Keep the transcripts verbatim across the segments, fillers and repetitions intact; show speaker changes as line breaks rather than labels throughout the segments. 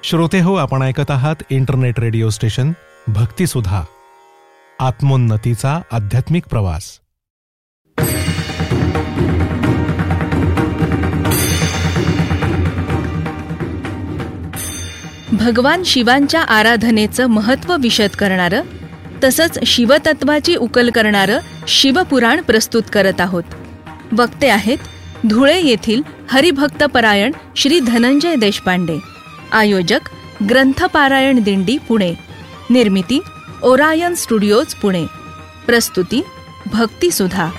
श्रोते हो, आपण ऐकत आहात इंटरनेट रेडिओ स्टेशन भक्तिसुधा, आत्मोन्नतीचा आध्यात्मिक प्रवास.
भगवान शिवांच्या आराधनेचं महत्त्व विशद करणारं तसंच शिवतत्वाची उकल करणारं शिवपुराण प्रस्तुत करत आहोत. वक्ते आहेत धुळे येथील हरिभक्तपरायण श्री धनंजय देशपांडे. आयोजक ग्रंथपारायण दिंडी पुणे. निर्मिती ओरायन स्टुडिओज पुणे. प्रस्तुती भक्तिसुधा.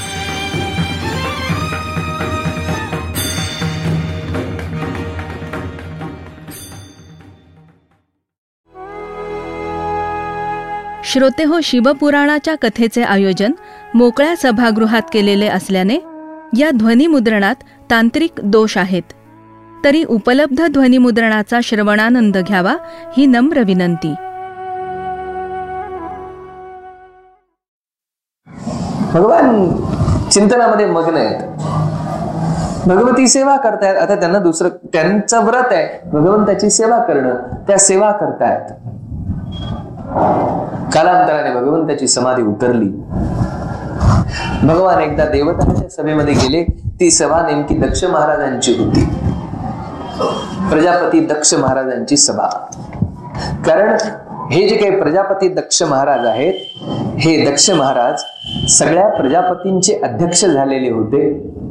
श्रोते हो, शिवपुराणाच्या कथेचे आयोजन मोकळ्या सभागृहात केलेले असल्याने या ध्वनिमुद्रणात तांत्रिक दोष आहेत. तरी उपलब्ध ध्वनिमुद्रणाचा श्रवणानंद घ्यावा ही नम्र विनंती.
भगवान चिंतनामध्ये मग्न आहेत, भगवती सेवा करतायत. आता त्यांना दुसरं त्यांचं व्रत आहे भगवंताची सेवा करणं, त्या सेवा करतायत. कालांतराने भगवंताची समाधी उतरली. भगवान एकदा देवतांच्या सभेमध्ये गेले. ती सभा नेमकी दक्ष महाराजांची होती, प्रजापती दक्ष महाराजांची सभा. कारण हे जे काही प्रजापती दक्ष महाराज आहेत, हे दक्ष महाराज सगळ्या प्रजापतींचे अध्यक्ष झालेले होते.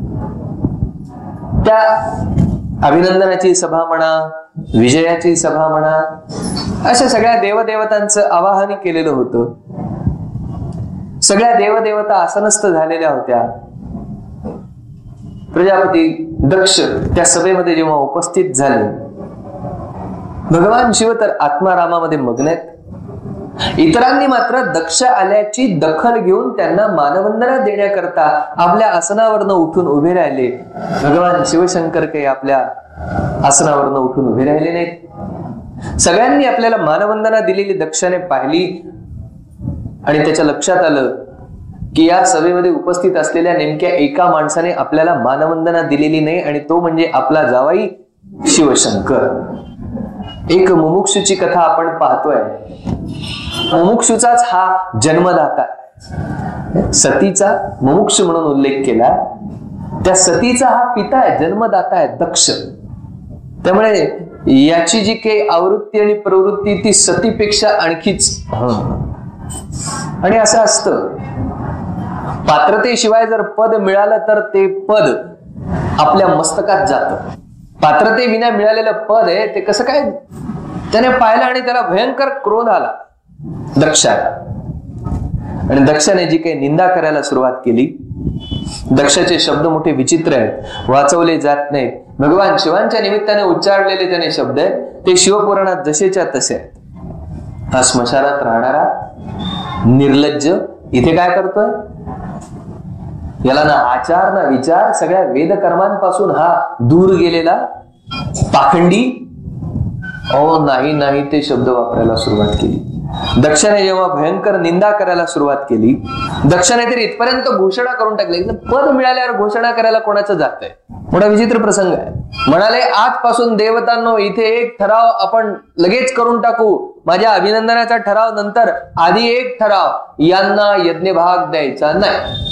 त्या अभिनंदनाची सभा म्हणा, विजयाची सभा म्हणा, अशा सगळ्या देवदेवतांचं आवाहन केलेलं होतं. सगळ्या देवदेवता आसनस्थ झालेल्या होत्या. प्रजापती दक्ष त्या सभेमध्ये जेव्हा उपस्थित झाले, भगवान शिव तर आत्मारामामध्ये मग्न आहेत. इतरांनी मात्र दक्ष आल्याची दखल घेऊन त्यांना मानवंदना देण्याकरता आपल्या आसनावरनं उठून उभे राहिले. भगवान शिवशंकर काही आपल्या आसनावरनं उठून उभे राहिले नाहीत. सगळ्यांनी आपल्याला मानवंदना दिलेली दक्षाने पाहिली आणि त्याच्या लक्षात आलं की या सभेमध्ये उपस्थित असलेल्या नेमक्या एका माणसाने आपल्याला मानवंदना दिलेली नाही, आणि तो म्हणजे आपला जावाई शिवशंकर. एक मुमुक्षूची कथा आपण पाहतोय. मुमुक्षूचाच हा जन्मदाता, सतीचा मुमुक्षू म्हणून उल्लेख केला. त्या सतीचा हा पिता आहे, जन्मदाता आहे दक्ष. त्यामुळे याची जी काही आवृत्ती आणि प्रवृत्ती ती सतीपेक्षा आणखीच. आणि असं असतं, पात्रतेशिवाय जर पद मिळालं तर ते पद आपल्या मस्तकात जातं. पात्रतेविना मिळालेलं पद आहे ते कसं काय. त्याने पाहिलं आणि त्याला भयंकर क्रोध आला दक्षाला, आणि दक्षाने जी काही निंदा करायला सुरुवात केली. दक्षाचे शब्द मोठे विचित्र आहेत, वाचवले जात नाहीत. भगवान शिवांच्या निमित्ताने उच्चारलेले त्याने शब्द आहेत ते शिवपुराणात जसेच्या तसे आहेत. हा स्मशानात राहणारा निर्लज्ज इथे काय करतोय? याला ना आचार ना विचार, सगळ्या वेदकर्मांपासून हा दूर गेलेला पाखंडी. ओ नाही नाही ते शब्द वापरायला सुरुवात केली. दक्षाने जेव्हा भयंकर निंदा करायला सुरुवात केली, दक्षाने तरी इथपर्यंत घोषणा करून टाकली, पद मिळाल्यावर घोषणा करायला कोणाचं जात आहे. मोठा विचित्र प्रसंग आहे. म्हणाले आजपासून देवतांनो इथे एक ठराव आपण लगेच करून टाकू. माझ्या अभिनंदनाचा ठराव नंतर आधी एक ठराव, यांना यज्ञभाग द्यायचा नाही.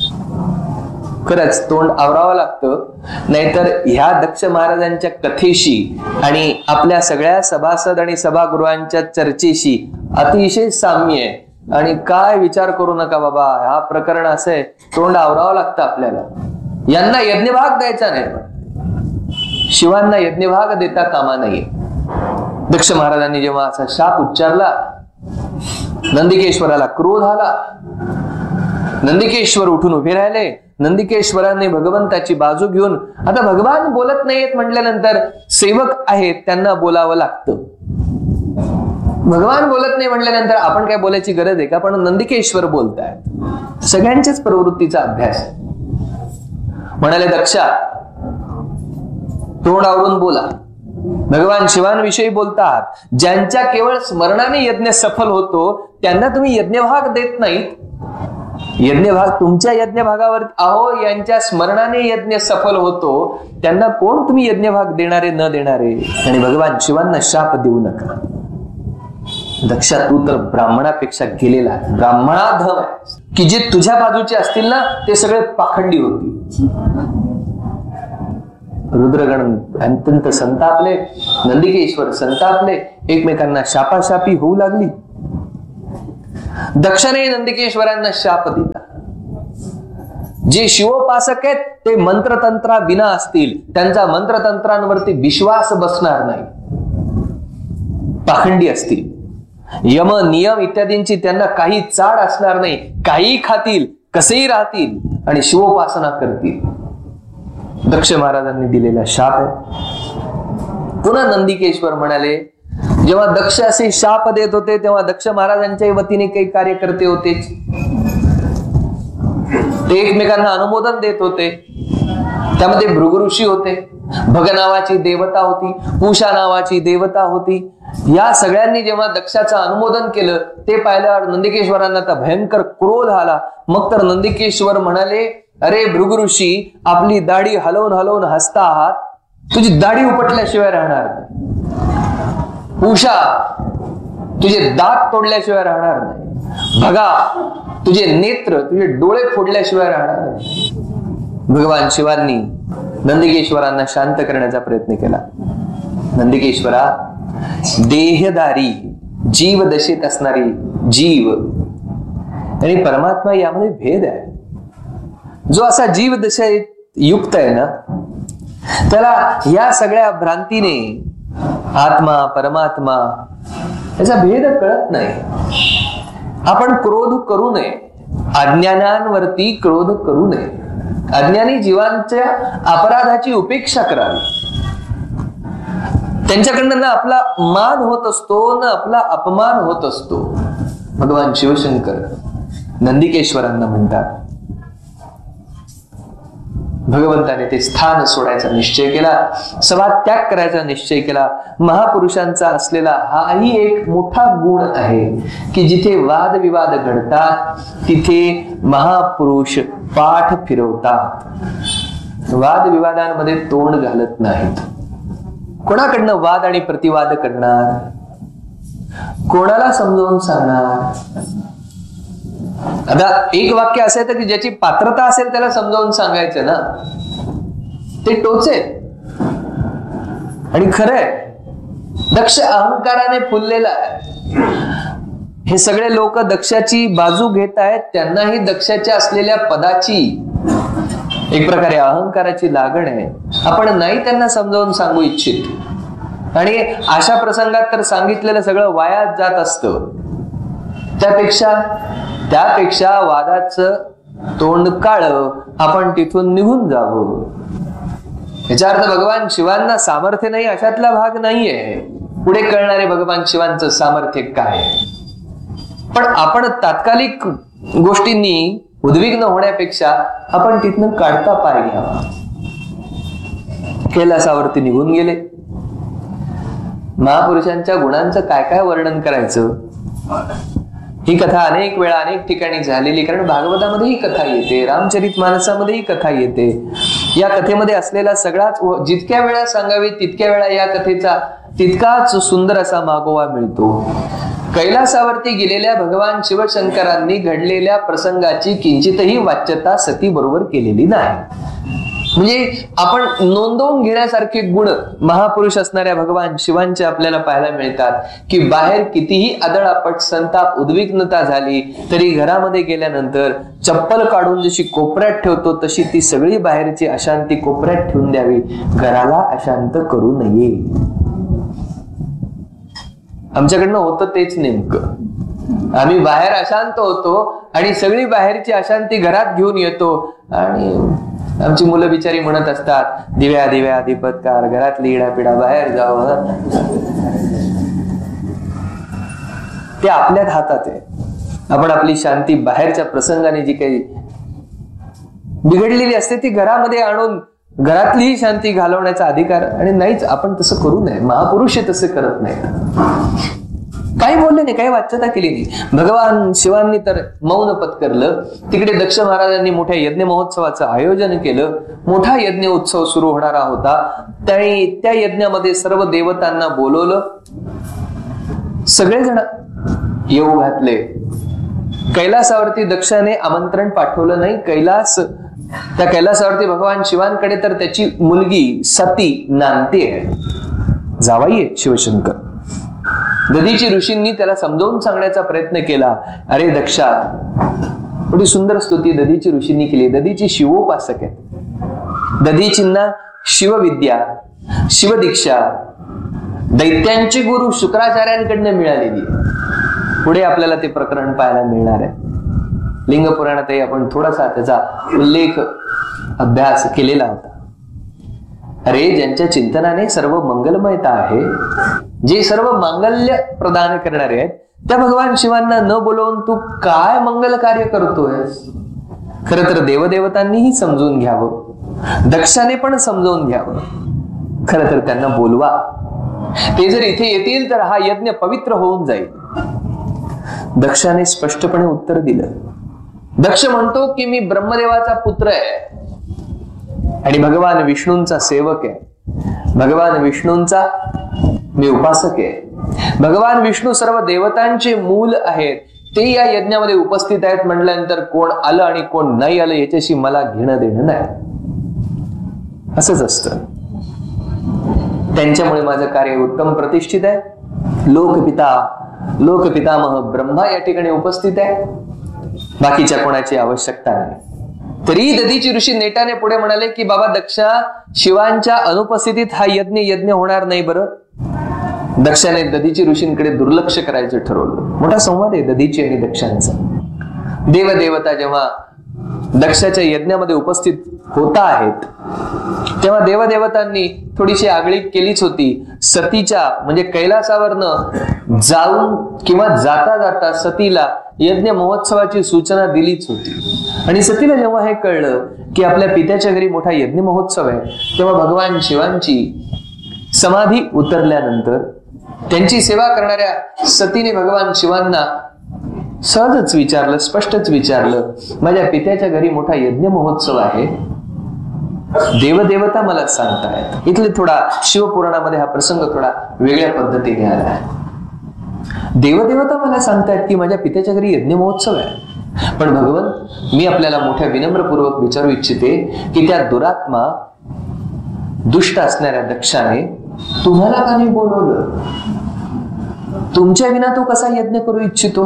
खरंच तोंड आवरावं लागतं, नाहीतर ह्या दक्ष महाराजांच्या कथेशी आणि आपल्या सगळ्या सभासद आणि सभागृहांच्या चर्चेशी अतिशय साम्य आहे. आणि काय विचार करू नका बाबा, हा प्रकरण असं आहे, तोंड आवरावं लागतं आपल्याला. यांना यज्ञभाग द्यायचा नाही, शिवांना यज्ञभाग देता कामा नाहीये. दक्ष महाराजांनी जेव्हा असा शाप उच्चारला, नंदिकेश्वराला क्रोध आला. नंदिकेश्वर उठून उभे राहिले. नंदिकेश्वरांनी भगवंताची बाजू घेऊन, आता भगवान बोलत नाहीयेत म्हटल्यानंतर सेवक आहेत त्यांना बोलावं लागतं. भगवान बोलत नाही म्हटल्यानंतर आपण काय बोलायची गरज आहे का? पण नंदिकेश्वर बोलतायत. सगळ्यांच्याच प्रवृत्तीचा अभ्यास. म्हणाले दक्षा तोंड आवरून बोला. भगवान शिवांविषयी बोलतात. ज्यांच्या केवळ स्मरणाने यज्ञ सफल होतो त्यांना तुम्ही यज्ञभाग देत नाहीत. यज्ञभाग तुमच्या यज्ञभागावर अहो यांच्या स्मरणाने यज्ञ सफल होतो, त्यांना कोण तुम्ही यज्ञभाग देणारे न देणारे? आणि भगवान शिवांना शाप देऊ नका. दक्षा तू तर ब्राह्मणापेक्षा गेलेला आहे, ब्राह्मणाधम आहे, की जे तुझ्या बाजूचे असतील ना ते सगळे पाखंडी होतील. रुद्रगण अत्यंत संतापले, नंदिकेश्वर संतापले, एकमेकांना शापाशापी होऊ लागली. दक्षाने नंदिकेश्वरांना शाप दिला. जे शिवोपासक आहेत ते मंत्रतंत्रा विना असतील, त्यांचा मंत्रतंत्रांवरती विश्वास बसणार नाही, पाखंडी असतील, यम नियम इत्यादींची त्यांना काही चाड असणार नाही, काही खातील, कसेही राहतील आणि शिवोपासना करतील. दक्ष महाराजांनी दिलेला शाप आहे. पुन्हा नंदिकेश्वर म्हणाले, जेव्हा दक्ष असे शाप देत होते तेव्हा दक्ष महाराजांच्या वतीने काही कार्यकर्ते होते, ते एकमेकांना अनुमोदन देत होते. त्यामध्ये भृगु ऋषी होते, भग नावाची देवता होती, पूषा नावाची देवता होती. या सगळ्यांनी जेव्हा दक्षाचं अनुमोदन केलं ते पाहिल्यावर नंदिकेश्वरांना तर भयंकर क्रोध आला. मग तर नंदिकेश्वर म्हणाले, अरे भृगु ऋषी, आपली दाढी हलवून हलवून हसता आहात, तुझी दाढी उपटल्याशिवाय राहणार नाही. पूषा, तुझे दात तोडल्याशिवाय राहणार नाही. भगा, तुझे नेत्र, तुझे डोळे फोडल्याशिवाय राहणार नाही. भगवान शिवांनी नंदिकेश्वरांना शांत करण्याचा प्रयत्न केला. नंदिकेश्वरा, देहदारी जीव दशेत असणारी जीव आणि परमात्मा यामध्ये भेद आहे. जो असा जीव दशेत युक्त आहे ना, त्याला या सगळ्या भ्रांतीने आत्मा परमात्मा याचा भेद कळत नाही. आपण क्रोध करू नये, अज्ञानांवरती क्रोध करू नये. अज्ञानी जीवांच्या अपराधाची उपेक्षा करावी. त्यांच्याकडनं ना आपला मान होत असतो ना आपला अपमान होत असतो. भगवान शिवशंकर नंदिकेश्वरांना म्हणतात, भगवंताने ते स्थान सोडायचा निश्चय केला, सभा त्याग करायचा निश्चय केला. महापुरुषांचा असलेला हाही एक मोठा गुण आहे की जिथे वादविवाद घडतात तिथे महापुरुष पाठ फिरवतात, वादविवादांमध्ये तोंड घालत नाहीत. कोणाकडनं वाद आणि प्रतिवाद करणार, कोणाला समजावून सांगणार? आता एक वाक्य असं येतं की ज्याची पात्रता असेल त्याला समजावून सांगायचं ना, ते टोचे आणि खरंय. दक्ष अहंकाराने फुललेला आहे. हे सगळे लोक दक्षाची बाजू घेत आहेत, त्यांनाही दक्षाच्या असलेल्या पदाची एक प्रकारे अहंकाराची लागण आहे. आपण नाही त्यांना समजावून सांगू इच्छित आणि अशा प्रसंगात तर सांगितलेलं सगळं वायात जात असतं. त्यापेक्षा त्यापेक्षा वादाचं तोंड काळ आपण तिथून निघून जावं. याचा अर्थ भगवान शिवांना सामर्थ्य नाही अशातला भाग नाहीये. पुढे कळणारे भगवान शिवांचं सामर्थ्य काय. पण आपण तात्कालिक गोष्टींनी उद्विग्न होण्यापेक्षा आपण तिथनं काढता पाय घ्यावा. कैलासावरती निघून गेले. महापुरुषांच्या गुणांचं काय काय वर्णन करायचं. ही कथा अनेक वेळा अनेक ठिकाणी झालेली, कारण भागवतामध्ये ही कथा येते, रामचरित मानसामध्ये ही कथा येते. या कथेमध्ये असलेला सगळाच जितक्या वेळा सांगावी तितक्या वेळा या कथेचा तितकाच सुंदर असा मागोवा मिळतो. कैलासावरती गेलेल्या भगवान शिवशंकरांनी घडलेल्या प्रसंगाची किंचितही वाच्यता सती बरोबर केलेली नाही. म्हणजे आपण नोंदवून घेण्यासारखे गुण महापुरुष असणाऱ्या भगवान शिवांचे आपल्याला पाहायला मिळतात की बाहेर कितीही आदळापट संताप उद्विग्नता झाली तरी घरामध्ये गेल्यानंतर चप्पल काढून जशी कोपऱ्यात ठेवतो तशी ती सगळी बाहेरची अशांती कोपऱ्यात ठेवून द्यावी, घराला अशांत करू नये. आमच्याकडनं होतं तेच नेमकं. आम्ही बाहेर अशांत होतो आणि सगळी बाहेरची अशांती घरात घेऊन येतो आणि आमची मुलं बिचारी म्हणत असतात, दिव्या दिव्या दीपत्कार, घरातली इडापिडा बाहेर जावं. ते आपल्याच हातात आहे. आपण आपली शांती बाहेरच्या प्रसंगाने जी काही बिघडलेली असते ती घरामध्ये आणून घरातलीही शांती घालवण्याचा अधिकार आणि नाहीच. आपण तसं करू नये. महापुरुष तसं करत नाही. काही बोलले नाही, काही वाच्यता केली नाही. भगवान शिवांनी तर मौन पत्करलं. तिकडे दक्ष महाराजांनी मोठ्या यज्ञ महोत्सवाचं आयोजन केलं. मोठा यज्ञ उत्सव सुरू होणारा होता. त्याने त्या यज्ञामध्ये सर्व देवतांना बोलवलं. सगळेजण येऊ घातले. कैलासावरती दक्षाने आमंत्रण पाठवलं नाही. कैलास त्या कैलासावरती भगवान शिवांकडे तर त्याची मुलगी सती नांदते, जावाई आहे शिवशंकर. दधीची ऋषींनी त्याला समजावून सांगण्याचा प्रयत्न केला. अरे दक्षा, थोडी सुंदर स्तुती दधीची ऋषींनी केली. दधीची शिवोपासक आहे. दधीचींना शिवविद्या, शिवदीक्षा दैत्यांचे गुरु शुक्राचार्यांकडनं मिळालेली आहे. पुढे आपल्याला ते प्रकरण पाहायला मिळणार आहे. लिंग पुराणातही आपण थोडासा त्याचा उल्लेख अभ्यास केलेला होता. अरे, ज्यांच्या चिंतनाने सर्व मंगलमयता आहे, जे सर्व मांगल्य प्रदान करणारे आहेत, त्या भगवान शिवांना न बोलवून तू काय मंगल कार्य करतोय? खर तर देवदेवतांनीही समजून घ्यावं, दक्षाने पण समजून घ्यावं. खर तर त्यांना बोलवा. ते जर इथे येतील तर हा यज्ञ पवित्र होऊन जाईल. दक्षाने स्पष्टपणे उत्तर दिलं. दक्ष म्हणतो की मी ब्रह्मदेवाचा पुत्र आहे आणि भगवान विष्णूंचा सेवक आहे. भगवान विष्णूंचा मी उपासक आहे. भगवान विष्णू सर्व देवतांचे मूल आहेत. ते या यज्ञामध्ये उपस्थित आहेत म्हटल्यानंतर कोण आलं आणि कोण नाही आलं याच्याशी मला घेणं देणं नाही. असंच असतं. त्यांच्यामुळे माझं कार्य उत्तम प्रतिष्ठित आहे. लोकपिता लोकपितामह ब्रह्मा या ठिकाणी उपस्थित आहे. बाकीच्या कोणाची आवश्यकता नाही. तरी दधीची ऋषी नेटाने पुढे म्हणाले की बाबा दक्षा, शिवांच्या अनुपस्थितीत हा यज्ञ यज्ञ होणार नाही बरं. दक्षाने दधीची ऋषींकडे दुर्लक्ष करायचं ठरवलं. मोठा संवाद आहे दधीची आणि दक्षांचा. देवदेवता जेव्हा दक्षाच्या यज्ञामध्ये उपस्थित होता आहेत तेव्हा देवदेवतांनी थोडीशी आगळीक केलीच होती. सतीच्या म्हणजे कैलासावरनं जाऊन किंवा जाता जाता सतीला यज्ञ महोत्सवाची सूचना दिलीच होती. आणि सतीला जेव्हा हे कळलं की आपल्या पित्याच्या घरी मोठा यज्ञ महोत्सव आहे, तेव्हा भगवान शिवांची समाधी उतरल्यानंतर त्यांची सेवा करणाऱ्या सतीने भगवान शिवांना सहजच विचारलं, स्पष्टच विचारलं, माझ्या पित्याच्या घरी मोठा यज्ञ महोत्सव आहे, देवदेवता मला सांगतायत. इथले थोडा शिवपुराणामध्ये हा प्रसंग थोडा वेगळ्या पद्धतीने आला आहे. देवदेवता मला सांगतायत की माझ्या पित्याच्या घरी यज्ञ महोत्सव आहे. पण भगवन, मी आपल्याला मोठ्या विनम्रपूर्वक विचारू इच्छिते की त्या दुरात्मा दुष्ट असणाऱ्या दक्षाने तुम्हाला का नाही बोलवलं? तुमच्या विना तो कसा यज्ञ करू इच्छितो?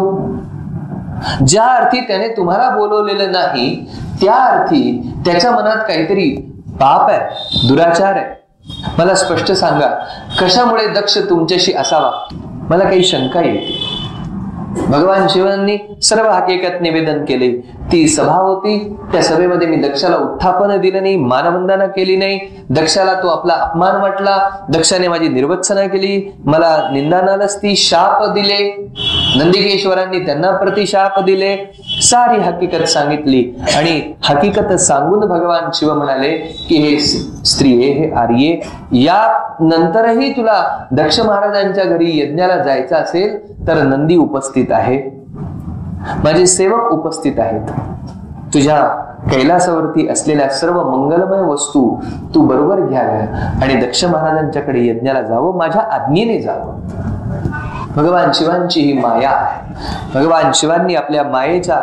ज्या अर्थी त्याने तुम्हाला बोलवलेलं नाही त्या अर्थी त्याच्या मनात काहीतरी पाप आहे, दुराचार आहे. मला स्पष्ट सांगा, कशामुळे दक्ष तुमच्याशी असावा? मला काही शंका येते. भगवान शिवांनी सर्व हकीकत निवेदन केले. ती सभा होती, त्या सभेमध्ये मी दक्षाला उत्थापन दिलं नाही, मानवंदना केली नाही. दक्षाला तो आपला अपमान वाटला. दक्षाने माझी निर्वत्सना केली, मला निंदा नालस्ती, शाप दिले. नंदिकेश्वरांनी त्यांना प्रतिशाप दिले. सारी हकीकत सांगितली आणि हकीकत सांगून भगवान शिव म्हणाले की हे स्त्रिये, हे आर्ये, या नंतरही तुला दक्ष महाराजांच्या घरी यज्ञाला जायचं असेल तर नंदी उपस्थित आहे, माझे सेवक उपस्थित आहेत. तुझ्या कैलासावरती असलेल्या सर्व मंगलमय वस्तू तू बरोबर घ्याव्या आणि दक्ष महाराजांच्याकडे यज्ञाला जावं, माझ्या आज्ञेने जावं. भगवान शिवांची ही माया आहे. भगवान शिवांनी आपल्या मायेच्या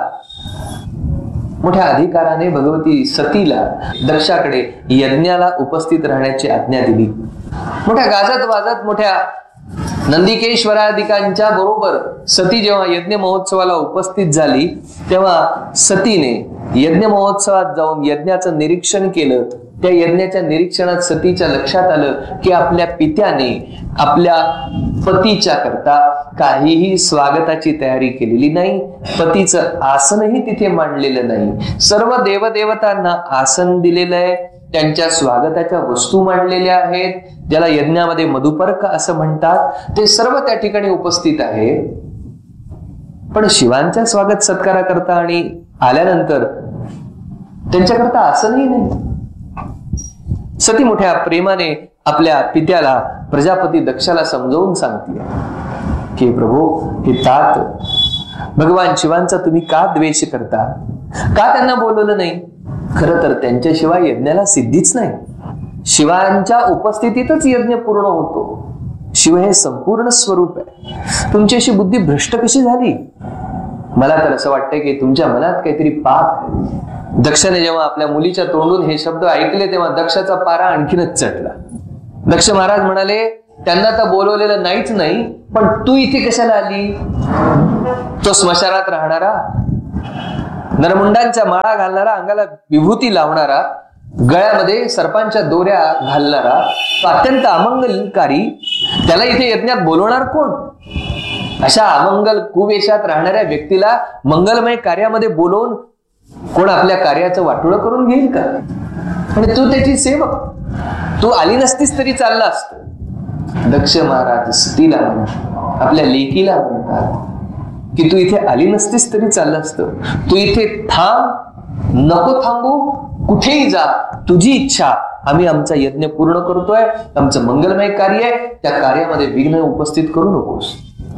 मोठ्या अधिकाराने भगवती सतीला दक्षाकडे यज्ञाला उपस्थित राहण्याची आज्ञा दिली. मोठ्या गाजत वाजत मोठ्या नंदिकेश्वराधिकांच्या बरोबर सती जेव्हा यज्ञ महोत्सवाला उपस्थित झाली तेव्हा सतीने यज्ञ महोत्सवात जाऊन यज्ञाचं निरीक्षण केलं. त्या यज्ञाच्या निरीक्षणात सतीच्या लक्षात आलं की आपल्या पित्याने आपल्या पतीच्या करता काहीही स्वागताची तयारी केलेली नाही. पतीचं आसनही तिथे मांडलेलं नाही. सर्व देवदेवतांना आसन दिलेलं आहे, त्यांच्या स्वागताच्या वस्तू मांडलेल्या आहेत, ज्याला यज्ञामध्ये मधुपर्क असं म्हणतात, ते सर्व त्या ठिकाणी उपस्थित आहे. पण शिवांच्या स्वागत सत्कारा करता आणि आल्यानंतर त्यांच्याकरता आसनही नाही. सती मोठ्या प्रेमाने आपल्या पित्याला प्रजापती दक्षाला समजावून सांगते की प्रभू हे तात भगवान शिवांचा तुम्ही का द्वेष करता, का त्यांना बोलवलं नाही? खरं तर त्यांच्याशिवाय यज्ञाला सिद्धीच नाही. शिवांच्या उपस्थितीतच यज्ञ पूर्ण होतो. शिव हे संपूर्ण स्वरूप आहे. तुमची बुद्धी भ्रष्ट कशी झाली? मला तर असं वाटतंय की तुमच्या मनात काहीतरी पाप आहे. दक्षाने जेव्हा आपल्या मुलीच्या तोंडून हे शब्द ऐकले तेव्हा दक्षाचा पारा आणखीनच चढला. दक्ष महाराज म्हणाले, त्यांना तर बोलवलेलं नाहीच नाही, पण तू इथे कशाला आली? तो स्मशानात राहणारा, नरमुंडांच्या माळा घालणारा, अंगाला विभूती लावणारा, गळ्यामध्ये सर्पांच्या दोऱ्या घालणारा, अत्यंत अमंगलकारी, त्याला इथे यज्ञात बोलवणार कोण? अशा अमंगल कुवेशात राहणाऱ्या व्यक्तीला मंगलमय कार्यामध्ये बोलवून कोण आपल्या कार्याचं वाटोळं करून घेईल का? आणि तू त्याची सेवक, तू आली नसतीस तरी चालला असत. दक्ष महाराज सतीला म्हणतात, आपल्या लेकीला म्हणतात की तू इथे आली नसतीस तरी चाललं असतं. तू इथे थांब, नको थांबू, कुठेही जा, तुझी इच्छा. आम्ही आमचा यज्ञ पूर्ण करतोय, आमचं मंगलमय कार्य आहे, त्या कार्यामध्ये विघ्न उपस्थित करू नकोस.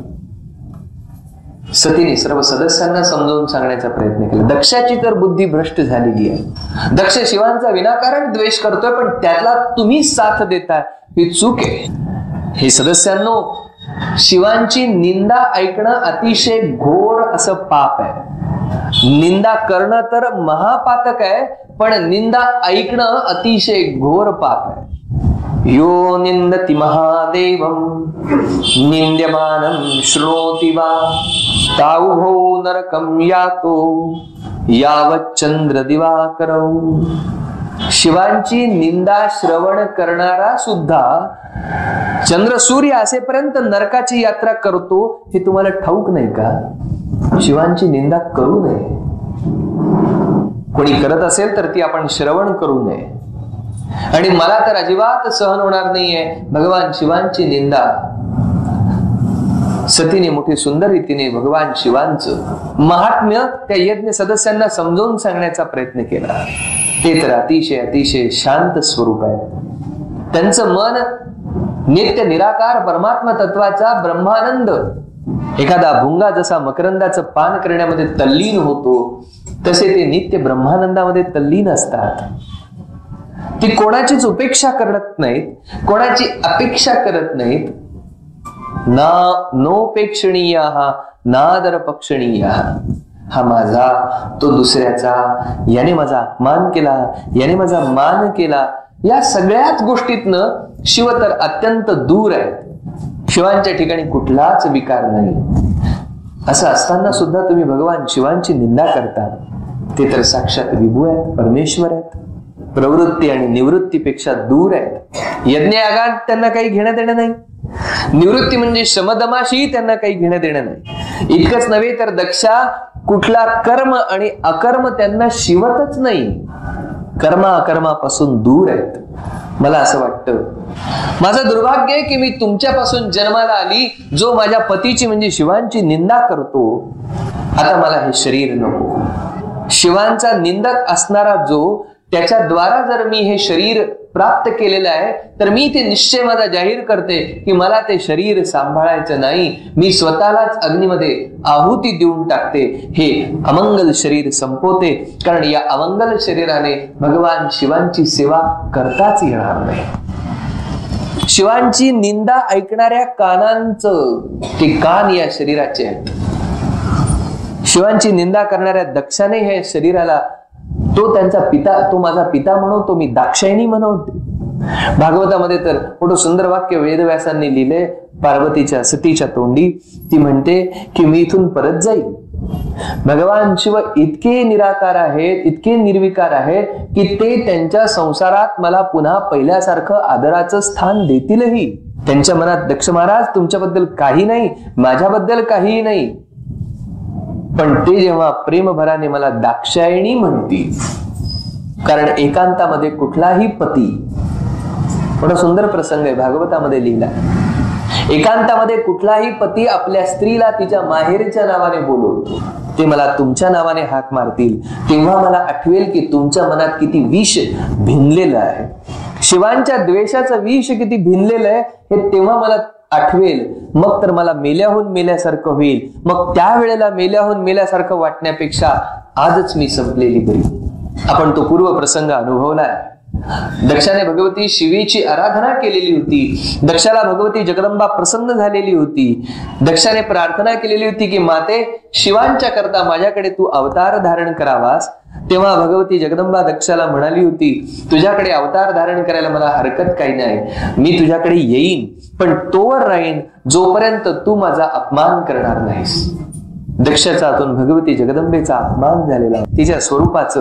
सतीने सर्व सदस्यांना समजावून सांगण्याचा प्रयत्न केला. दक्षाची तर बुद्धी भ्रष्ट झालेली आहे. दक्ष शिवांचा विनाकारण द्वेष करतोय, पण त्याला तुम्ही साथ देताय, ही चूक आहे. हे सदस्यांनो, शिवांची निंदा ऐकणं अतिशय घोर असं पाप आहे. निंदा करणं तर महापातक आहे, पण निंदा ऐकणं अतिशय घोर पाप आहे. यो निंदति महादेवं निंद्यमानं शृणोति वा तावुभो नरकं यातो यावत् चंद्र दिवाकरौ. शिवांची निंदा श्रवण करणारा सुद्धा चंद्र सूर्य असेपर्यंत नरकाची यात्रा करतो, हे तुम्हाला ठाऊक नाही का? शिवांची निंदा करू नये. कोणी करत असेल तर ती आपण श्रवण करू नये. आणि मला तर अजिबात सहन होणार नाहीये भगवान शिवांची निंदा. सतीने मोठी सुंदर रीतीने भगवान शिवांचं महात्म्य त्या यज्ञ सदस्यांना समजावून सांगण्याचा प्रयत्न केला. ते तर अतिशय अतिशय शांत स्वरूप आहे. त्यांचं मन नित्य निराकार परमात्मा तत्वाचा ब्रह्मानंद, एखादा भुंगा जसा मकरंदाचं पान करण्यामध्ये तल्लीन होतो, तसे ते नित्य ब्रह्मानंदामध्ये तल्लीन असतात. ती कोणाचीच उपेक्षा करत नाहीत, कोणाची अपेक्षा करत नाहीत. ना नोपेक्षणीय नादर पक्षणीय. हा माझा, तो दुसऱ्याचा, याने माझा अपमान केला, याने माझा मान केला, या सगळ्याच गोष्टीतनं शिव तर अत्यंत दूर आहे. शिवांच्या ठिकाणी कुठलाच विकार नाही. असं असताना सुद्धा तुम्ही भगवान शिवांची निंदा करता. ते तर साक्षात विभू आहेत, परमेश्वर आहेत, प्रवृत्ती आणि निवृत्तीपेक्षा दूर आहेत. यज्ञ यागात त्यांना काही घेणं देणं नाही. निवृत्ती म्हणजे शमदमाशी त्यांना काही घेणं देणं नाही. इतकंच नव्हे तर दक्षा कुठला कर्म आणि अकर्म त्यांना शिवतच नाही. कर्मा अकर्मापासून दूर आहेत. मला असं वाटतं, माझं दुर्भाग्य आहे की मी तुमच्यापासून जन्माला आली, जो माझ्या पतीची म्हणजे शिवांची निंदा करतो. आता मला हे शरीर नको. शिवांचा निंदक असणारा जो, त्याच्या द्वारा जर मी हे शरीर प्राप्त केलेलं आहे, तर मी ते निश्चय माझा जाहीर करते की मला ते शरीर सांभाळायचं नाही. मी स्वतःलाच अग्नीमध्ये आहुती देऊन टाकते. हे अमंगल शरीर संपवते, कारण या अमंगल शरीराने भगवान शिवांची सेवा करताच येणार नाही. शिवांची निंदा ऐकणाऱ्या कानांचं ते कान या शरीराचे आहेत. शिवांची निंदा करणाऱ्या दक्षाने हे शरीराला, तो त्यांचा पिता, तो माझा पिता म्हणतो, मी दाक्षायणी म्हणवते. भागवतामध्ये तर मोठं सुंदर वाक्य वेदव्यासांनी लिहिले पार्वतीच्या सतीच्या तोंडी. ती म्हणते की मी इथून परत जाईल. भगवान शिव इतके निराकार आहेत, इतके निर्विकार आहेत की ते त्यांच्या संसारात मला पुन्हा पहिल्यासारखं आदराचं स्थान देतीलही. त्यांच्या मनात दक्ष महाराज तुमच्याबद्दल काही नाही, माझ्याबद्दल काहीही नाही, पण ते जेव्हा प्रेमभराने मला दाक्षायणी म्हणतील, कारण एकांतामध्ये कुठलाही पती, मोठा सुंदर प्रसंग आहे भागवतामध्ये लिहिला, एकांतामध्ये कुठलाही पती आपल्या स्त्रीला तिच्या माहेरच्या नावाने बोलवतो. ते मला तुमच्या नावाने हाक मारतील तेव्हा मला आठवेल की तुमच्या मनात किती विष भिनलेलं आहे. शिवांच्या द्वेषाचं विष किती भिनलेलं आहे हे तेव्हा मला आठवेल मग तर मला मेल्याहून मेल्यासारखं होईल. मग त्यावेळेला मेल्याहून मेल्यासारखं वाटण्यापेक्षा आजच मी संपलेली बरी. आपण तो पूर्व प्रसंग अनुभवलाय. दक्षाने भगवती शिवेची आराधना केलेली होती. दक्षाला भगवती जगदंबा प्रसन्न झालेली होती. दक्षाने प्रार्थना केलेली होती की माते, शिवांच्या करता माझ्याकडे तू अवतार धारण करावास. तेव्हा भगवती जगदंबा दक्षाला म्हणाली होती, तुझ्याकडे अवतार धारण करायला मला हरकत काही नाही, मी तुझ्याकडे येईन, पण तोवर राहीन जोपर्यंत तू माझा अपमान करणार नाहीस. दक्षाचा हातून भगवती जगदंबेचा अपमान झालेला, तिच्या स्वरूपाचं